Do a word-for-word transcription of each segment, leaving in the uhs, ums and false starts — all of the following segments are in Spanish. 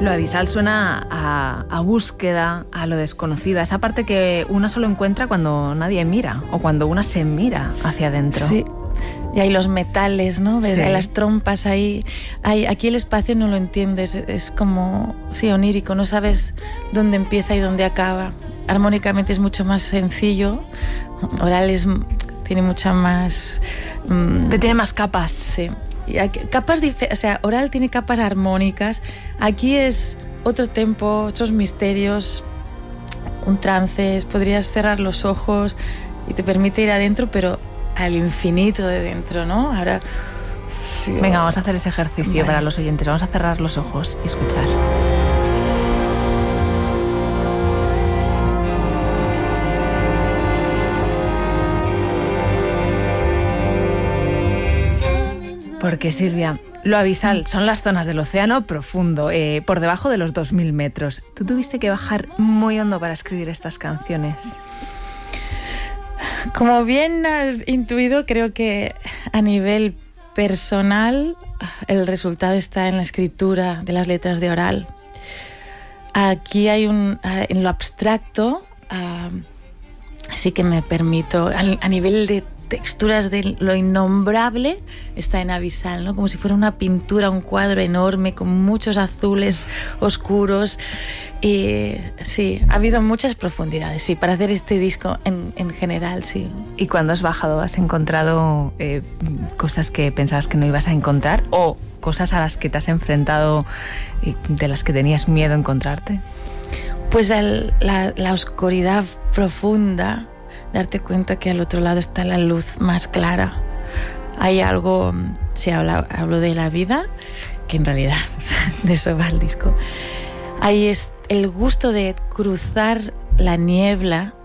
Lo abisal suena a, a búsqueda, a lo desconocido, a esa parte que una solo encuentra cuando nadie mira o cuando una se mira hacia adentro. Sí. Y hay los metales, ¿no? ¿Ves? Sí. Hay las trompas ahí. Hay, aquí el espacio no lo entiendes, es como, sí, onírico, no sabes dónde empieza y dónde acaba. Armónicamente es mucho más sencillo, oral es, tiene mucha más... Mmm, Pero tiene más capas. Sí. Y aquí, capas dif- o sea, oral tiene capas armónicas. Aquí es otro tempo, otros misterios, un trance. Podrías cerrar los ojos y te permite ir adentro, pero al infinito de dentro, ¿no? Ahora... Venga, vamos a hacer ese ejercicio vale. para los oyentes. Vamos a cerrar los ojos y escuchar. Porque, Silvia, lo abisal son las zonas del océano profundo, eh, por debajo de los dos mil metros. ¿Tú tuviste que bajar muy hondo para escribir estas canciones? Como bien has intuido, creo que a nivel personal el resultado está en la escritura de las letras de oral. Aquí hay un... en lo abstracto, uh, sí que me permito, a, a nivel de texturas de lo innombrable, está en abisal, ¿no? Como si fuera una pintura, un cuadro enorme con muchos azules oscuros. Y sí, ha habido muchas profundidades, sí, para hacer este disco en, en general, sí. ¿Y cuando has bajado has encontrado eh, cosas que pensabas que no ibas a encontrar o cosas a las que te has enfrentado y de las que tenías miedo a encontrarte? Pues el, la, la oscuridad profunda, darte cuenta que al otro lado está la luz más clara. Hay algo, si hablo, hablo de la vida, que en realidad de eso va el disco. Ahí es el gusto de cruzar la niebla,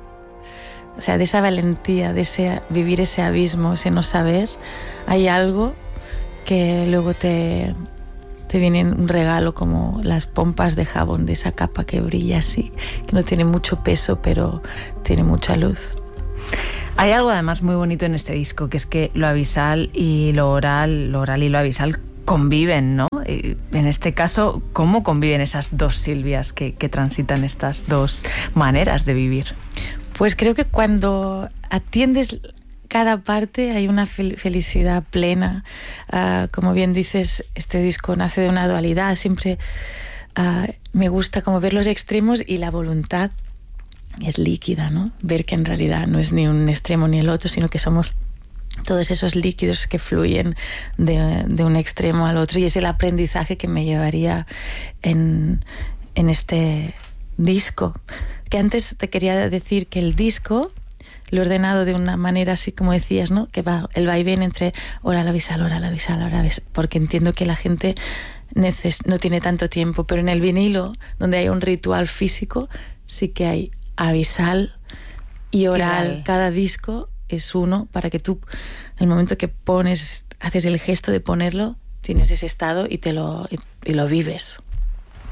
o sea, de esa valentía, de ese, vivir ese abismo, ese no saber. Hay algo que luego te, te viene un regalo, como las pompas de jabón, de esa capa que brilla así, que no tiene mucho peso, pero tiene mucha luz. Hay algo además muy bonito en este disco, que es que lo abisal y lo oral, lo oral y lo abisal conviven, ¿no? En este caso, ¿cómo conviven esas dos Silvias que, que transitan estas dos maneras de vivir? Pues creo que cuando atiendes cada parte hay una fel- felicidad plena. Uh, como bien dices, este disco nace de una dualidad. Siempre uh, me gusta como ver los extremos y la voluntad es líquida, ¿no? Ver que en realidad no es ni un extremo ni el otro, sino que somos todos esos líquidos que fluyen de, de un extremo al otro, y es el aprendizaje que me llevaría en, en este disco. Que antes te quería decir que el disco lo he ordenado de una manera así como decías, ¿no? Que va el vaivén entre oral abisal, oral abisal, oral abisal, porque entiendo que la gente neces- no tiene tanto tiempo, pero en el vinilo, donde hay un ritual físico, sí que hay abisal y oral. Oral. Cada disco es uno, para que tú, el momento que pones, haces el gesto de ponerlo, tienes ese estado y te lo, y, y lo vives.